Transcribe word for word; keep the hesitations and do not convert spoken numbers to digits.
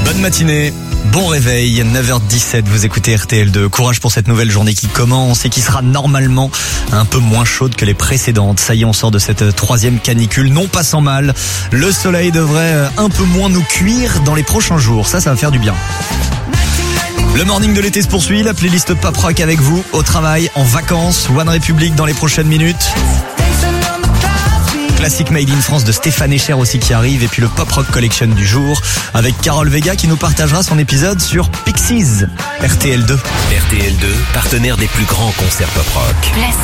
Bonne matinée, bon réveil, neuf heures dix-sept, vous écoutez R T L deux. Courage pour cette nouvelle journée qui commence et qui sera normalement un peu moins chaude que les précédentes. Ça y est, on sort de cette troisième canicule, non pas sans mal. Le soleil devrait un peu moins nous cuire dans les prochains jours, ça, ça va faire du bien. Le morning de l'été se poursuit, la playlist Pop Rock avec vous, au travail, en vacances, One Republic dans les prochaines minutes. Classique Made in France de Stéphane Echer aussi qui arrive, et puis le Pop Rock Collection du jour avec Carole Vega qui nous partagera son épisode sur Pixies. R T L deux. R T L deux, partenaire des plus grands concerts pop rock.